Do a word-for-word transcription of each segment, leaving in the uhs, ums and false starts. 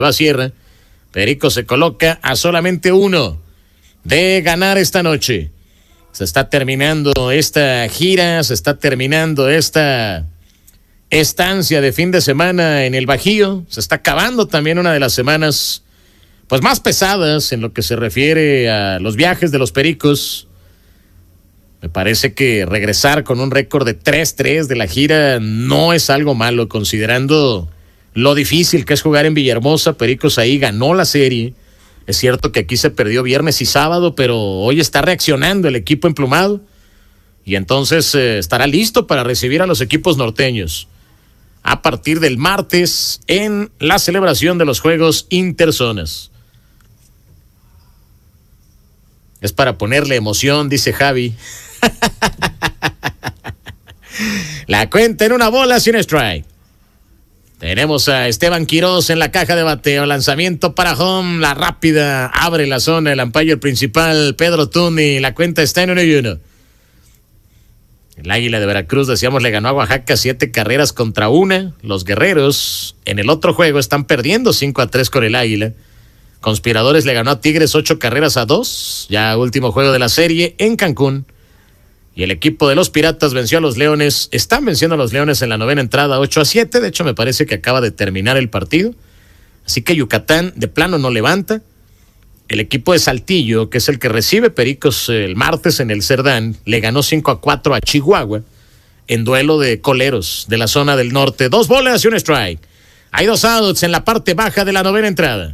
va Sierra. Pericos se coloca a solamente uno de ganar esta noche. Se está terminando esta gira, se está terminando esta estancia de fin de semana en el Bajío. Se está acabando también una de las semanas pues más pesadas en lo que se refiere a los viajes de los Pericos. Me parece que regresar con un récord de tres tres de la gira no es algo malo, considerando lo difícil que es jugar en Villahermosa. Pericos ahí ganó la serie. Es cierto que aquí se perdió viernes y sábado, pero hoy está reaccionando el equipo emplumado y entonces eh, estará listo para recibir a los equipos norteños a partir del martes en la celebración de los Juegos Interzonas. Es para ponerle emoción, dice Javi. La cuenta en una bola sin strike. Tenemos a Esteban Quiroz en la caja de bateo. Lanzamiento para home. La rápida abre la zona. El umpire principal, Pedro Tuni. La cuenta está en uno y uno. El Águila de Veracruz, decíamos, le ganó a Oaxaca siete carreras contra una. Los Guerreros en el otro juego están perdiendo cinco a tres con el Águila. Conspiradores le ganó a Tigres ocho carreras a dos. Ya último juego de la serie en Cancún. Y el equipo de los Piratas venció a los Leones. Están venciendo a los Leones en la novena entrada ocho a siete. De hecho, me parece que acaba de terminar el partido. Así que Yucatán de plano no levanta. El equipo de Saltillo, que es el que recibe Pericos el martes en el Cerdán, le ganó cinco a cuatro a Chihuahua en duelo de coleros de la zona del norte. Dos bolas y un strike. Hay dos outs en la parte baja de la novena entrada.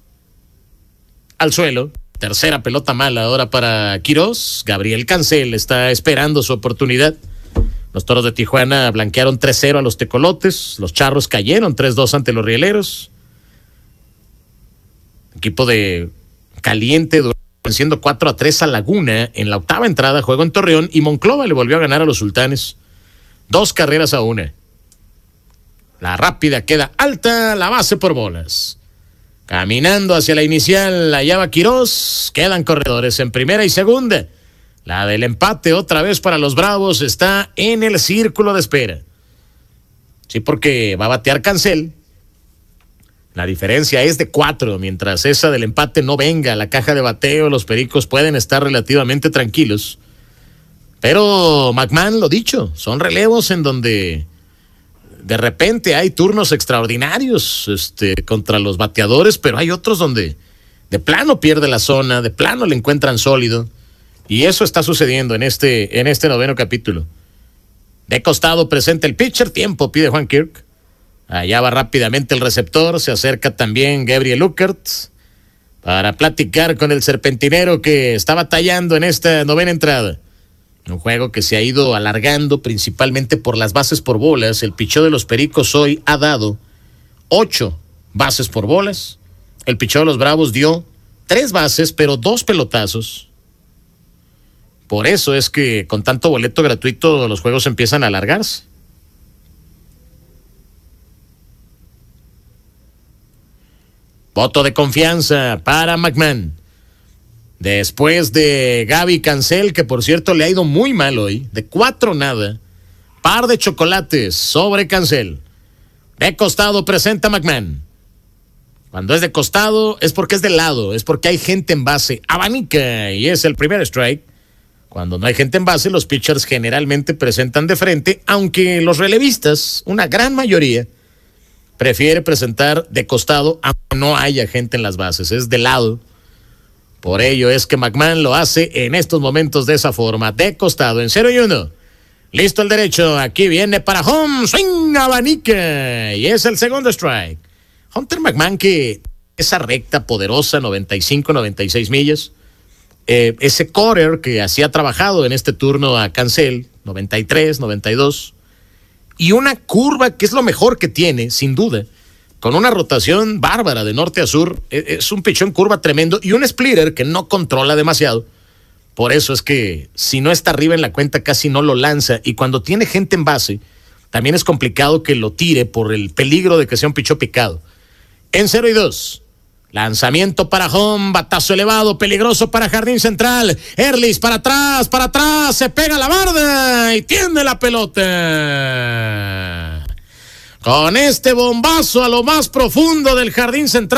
Al suelo. Tercera pelota mala ahora para Quiroz. Gabriel Cancel está esperando su oportunidad. Los Toros de Tijuana blanquearon tres cero a los Tecolotes. Los Charros cayeron tres dos ante los Rieleros. Equipo de Caliente venciendo cuatro a tres a Laguna en la octava entrada. Juego en Torreón y Monclova le volvió a ganar a los Sultanes. Dos carreras a una. La rápida queda alta, la base por bolas. Caminando hacia la inicial, allá va Quiroz. Quedan corredores en primera y segunda. La del empate otra vez para los Bravos está en el círculo de espera. Sí, porque va a batear Cancel. La diferencia es de cuatro. Mientras esa del empate no venga a la caja de bateo, los Pericos pueden estar relativamente tranquilos. Pero McMahon, lo dicho, son relevos en donde de repente hay turnos extraordinarios este, contra los bateadores, pero hay otros donde de plano pierde la zona, de plano le encuentran sólido, y eso está sucediendo en este, en este noveno capítulo. De costado presenta el pitcher, tiempo pide Juan Kirk. Allá va rápidamente el receptor, se acerca también Gabriel Uckert para platicar con el serpentinero que está batallando en esta novena entrada. Un juego que se ha ido alargando principalmente por las bases por bolas. El picheo de los Pericos hoy ha dado ocho bases por bolas. El picheo de los Bravos dio tres bases, pero dos pelotazos. Por eso es que con tanto boleto gratuito los juegos empiezan a alargarse. Voto de confianza para McMahon. Después de Gaby Cancel, que por cierto le ha ido muy mal hoy, de cuatro nada, par de chocolates sobre Cancel. De costado presenta McMahon. Cuando es de costado es porque es de lado, es porque hay gente en base. Abanica y es el primer strike. Cuando no hay gente en base, los pitchers generalmente presentan de frente, aunque los relevistas, una gran mayoría, prefiere presentar de costado aunque no haya gente en las bases, es de lado. Por ello es que McMahon lo hace en estos momentos de esa forma, de costado, en cero y uno. Listo el derecho, aquí viene para home, swing, abanica, y es el segundo strike. Hunter McMahon, que esa recta poderosa, noventa y cinco, noventa y seis millas, eh, ese cutter que así ha trabajado en este turno a Cancel, noventa y tres, noventa y dos, y una curva que es lo mejor que tiene, sin duda, con una rotación bárbara de norte a sur. Es un pichón curva tremendo y un splitter que no controla demasiado. Por eso es que si no está arriba en la cuenta casi no lo lanza, y cuando tiene gente en base también es complicado que lo tire por el peligro de que sea un pichón picado. En cero y dos, lanzamiento para home, batazo elevado, peligroso para jardín central. Erlis para atrás, para atrás, se pega la barda y tiende la pelota. Con este bombazo a lo más profundo del jardín central.